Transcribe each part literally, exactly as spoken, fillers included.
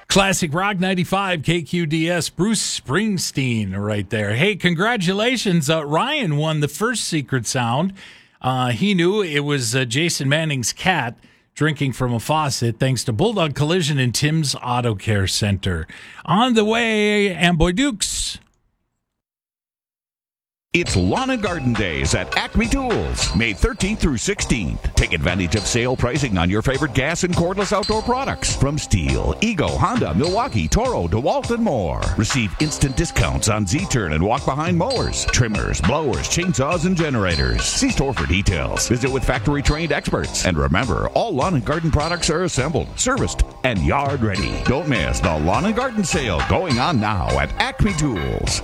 Classic Rock ninety-five K Q D S, Bruce Springsteen right there. Hey, congratulations. Uh, Ryan won the first Secret Sound. Uh, he knew it was uh, Jason Manning's cat drinking from a faucet thanks to Bulldog Collision and Tim's Auto Care Center. On the way, Amboy Dukes. It's Lawn and Garden Days at Acme Tools, May thirteenth through sixteenth. Take advantage of sale pricing on your favorite gas and cordless outdoor products from Stihl, Ego, Honda, Milwaukee, Toro, DeWalt, and more. Receive instant discounts on Z-Turn and walk-behind mowers, trimmers, blowers, chainsaws, and generators. See store for details. Visit with factory-trained experts. And remember, all lawn and garden products are assembled, serviced, and yard-ready. Don't miss the Lawn and Garden Sale going on now at Acme Tools.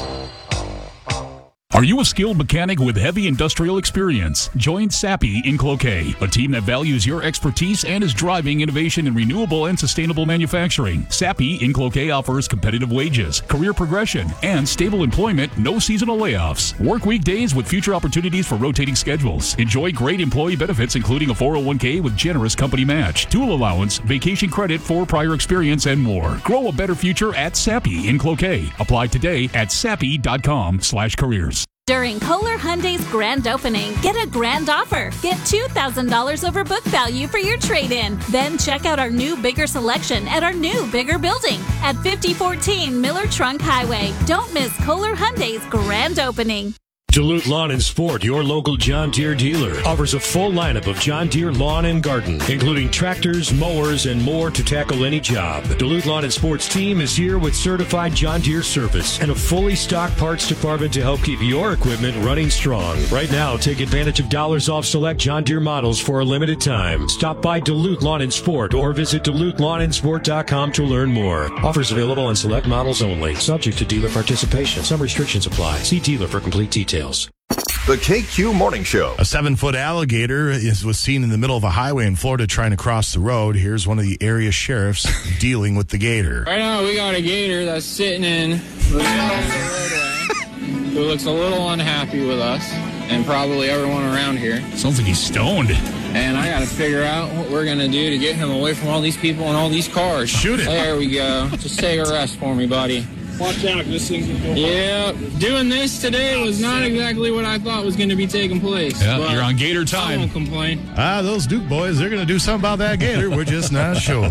Are you a skilled mechanic with heavy industrial experience? Join Sappi in Cloquet, a team that values your expertise and is driving innovation in renewable and sustainable manufacturing. Sappi in Cloquet offers competitive wages, career progression, and stable employment, no seasonal layoffs. Work weekdays with future opportunities for rotating schedules. Enjoy great employee benefits, including a four oh one k with generous company match, tool allowance, vacation credit for prior experience, and more. Grow a better future at Sappi in Cloquet. Apply today at sappi.com slash careers. During Kohler Hyundai's grand opening, get a grand offer. Get two thousand dollars over book value for your trade-in. Then check out our new bigger selection at our new bigger building at fifty fourteen Miller Trunk Highway. Don't miss Kohler Hyundai's grand opening. Duluth Lawn and Sport, your local John Deere dealer, offers a full lineup of John Deere lawn and garden, including tractors, mowers, and more to tackle any job. The Duluth Lawn and Sports team is here with certified John Deere service and a fully stocked parts department to help keep your equipment running strong. Right now, take advantage of dollars off select John Deere models for a limited time. Stop by Duluth Lawn and Sport or visit Duluth Lawn and Sport dot com to learn more. Offers available on select models only, subject to dealer participation. Some restrictions apply. See dealer for complete details. The K Q Morning Show. A seven-foot alligator is, was seen in the middle of a highway in Florida trying to cross the road. Here's one of the area sheriffs dealing with the gator. Right now, we got a gator that's sitting in the middle of the roadway who looks a little unhappy with us and probably everyone around here. Sounds like he's stoned. And I got to figure out what we're going to do to get him away from all these people and all these cars. Shoot it. There we go. Just take a rest for me, buddy. Watch out, this thing's going to go. Yeah, doing this today was not exactly what I thought was going to be taking place. Yeah, you're on gator time. I won't complain. Ah, those Duke boys, they're going to do something about that gator. We're just not sure.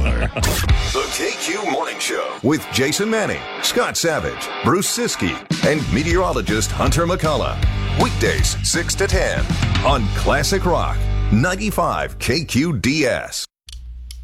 The K Q Morning Show with Jason Manning, Scott Savage, Bruce Siskey, and meteorologist Hunter McCullough. Weekdays, six to ten on Classic Rock ninety-five K Q D S.